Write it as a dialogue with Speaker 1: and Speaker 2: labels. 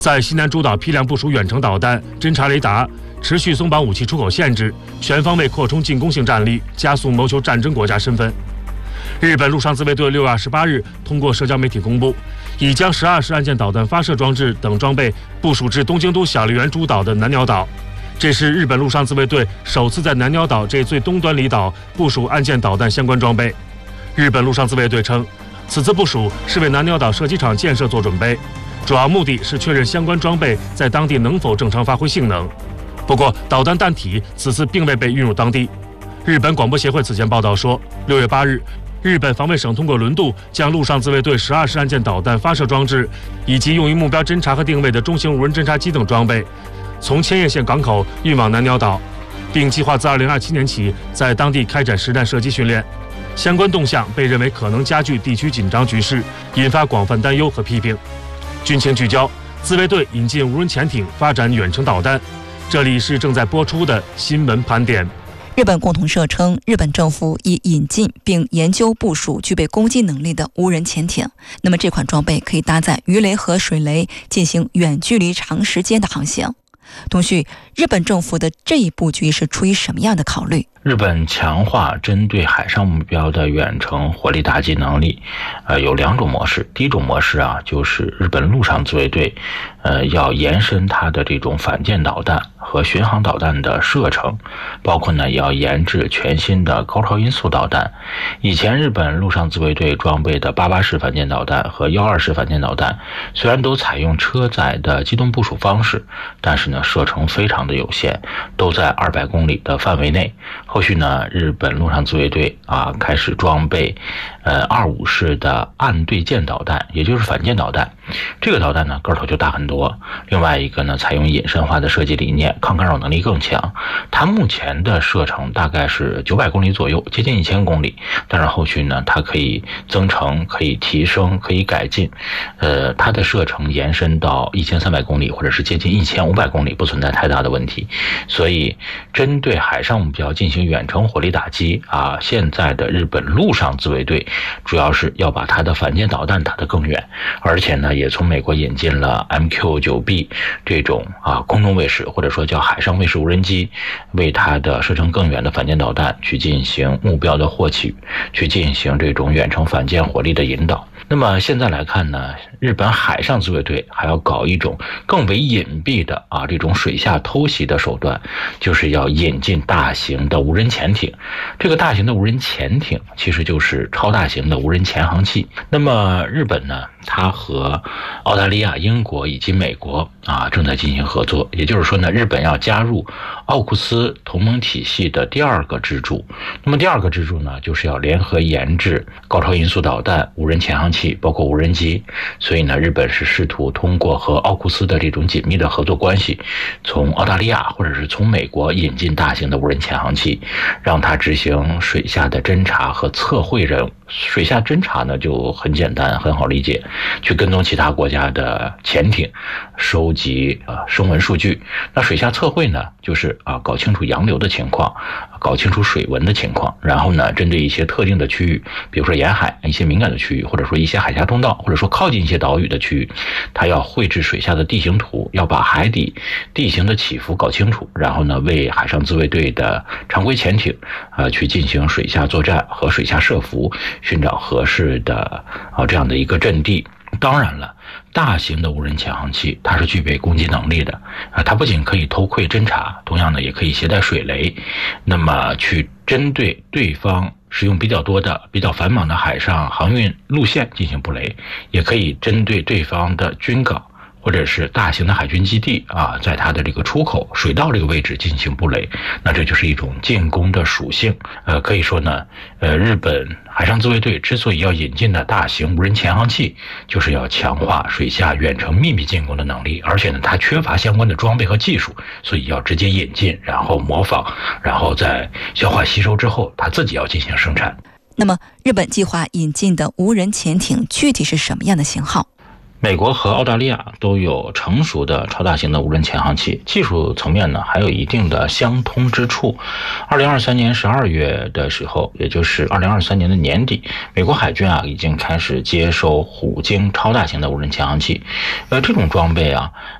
Speaker 1: 在西南诸岛批量部署远程导弹、侦察雷达，持续松绑武器出口限制，全方位扩充进攻性战力，加速谋求战争国家身份。日本陆上自卫队6月28日通过社交媒体公布，已将12式岸舰导弹发射装置等装备部署至东京都小笠原诸岛的南鸟岛。这是日本陆上自卫队首次在南鸟岛这最东端离岛部署岸舰导弹相关装备。日本陆上自卫队称，此次部署是为南鸟岛射击场建设做准备，主要目的是确认相关装备在当地能否正常发挥性能。不过，导弹弹体此次并未被运入当地。日本广播协会此前报道说，6月8日，日本防卫省通过轮渡将陆上自卫队12式岸舰导弹发射装置以及用于目标侦察和定位的中型无人侦察机等装备，从千叶县港口运往南鸟岛，并计划自2027年起在当地开展实战射击训练。相关动向被认为可能加剧地区紧张局势，引发广泛担忧和批评。军情聚焦：自卫队引进无人潜艇，发展远程导弹。这里是正在播出的新闻盘点。
Speaker 2: 日本共同社称，日本政府已引进并研究部署具备攻击能力的无人潜艇。那么这款装备可以搭载鱼雷和水雷，进行远距离长时间的航行。东旭，日本政府的这一布局是出于什么样的考虑？
Speaker 3: 日本强化针对海上目标的远程火力打击能力，有2种模式。第一种模式就是日本陆上自卫队，要延伸它的这种反舰导弹和巡航导弹的射程，包括呢也要研制全新的高超音速导弹。以前日本陆上自卫队装备的88式反舰导弹和12式反舰导弹，虽然都采用车载的机动部署方式，但是呢射程非常的有限，都在200公里的范围内。后续呢，日本陆上自卫队开始装备25式的岸对舰导弹，也就是反舰导弹。这个导弹呢个头就大很多。另外一个呢，采用隐身化的设计理念，抗干扰能力更强。它目前的射程大概是900公里左右，接近1000公里。但是后续呢，它可以增程，可以提升，可以改进。它的射程延伸到1300公里，或者是接近1500公里，不存在太大的问题。所以针对海上目标进行远程火力打击现在的日本陆上自卫队主要是要把它的反舰导弹打得更远，而且呢也从美国引进了 MQ-9B 这种空中卫士，或者说叫海上卫士无人机，为它的射程更远的反舰导弹去进行目标的获取，去进行这种远程反舰火力的引导。那么现在来看呢，日本海上自卫队还要搞一种更为隐蔽的这种水下偷袭的手段，就是要引进大型的无人潜艇。这个大型的无人潜艇其实就是超大型的无人潜航器。那么日本呢，它和澳大利亚、英国以及美国正在进行合作，也就是说呢，日本要加入奥库斯同盟体系的第2个支柱。那么第2个支柱呢，就是要联合研制高超音速导弹、无人潜航器，包括无人机。所以呢，日本是试图通过和奥库斯的这种紧密的合作关系，从澳大利亚或者是从美国引进大型的无人潜航器，让它执行水下的侦察和测绘任务。水下侦察呢就很简单，很好理解，去跟踪其他国家的潜艇，收集声纹数据。那水下测绘呢，就是搞清楚洋流的情况，搞清楚水文的情况，然后呢针对一些特定的区域，比如说沿海一些敏感的区域，或者说一些海峡通道，或者说靠近一些岛屿的区域，它要绘制水下的地形图，要把海底地形的起伏搞清楚，然后呢为海上自卫队的常规潜艇去进行水下作战和水下设伏，寻找合适的这样的一个阵地。当然了，大型的无人潜航器它是具备攻击能力的它不仅可以偷窥侦察，同样呢也可以携带水雷，那么去针对对方使用比较多的比较繁忙的海上航运路线进行布雷，也可以针对对方的军港或者是大型的海军基地在它的这个出口水道这个位置进行布雷。那这就是一种进攻的属性。可以说呢，日本海上自卫队之所以要引进的大型无人潜航器，就是要强化水下远程秘密进攻的能力，而且呢它缺乏相关的装备和技术，所以要直接引进，然后模仿，然后在消化吸收之后它自己要进行生产。
Speaker 2: 那么日本计划引进的无人潜艇具体是什么样的型号？
Speaker 3: 美国和澳大利亚都有成熟的超大型的无人潜航器，技术层面呢还有一定的相通之处。2023年12月的时候，也就是2023年的年底，美国海军已经开始接收虎鲸超大型的无人潜航器。这种装备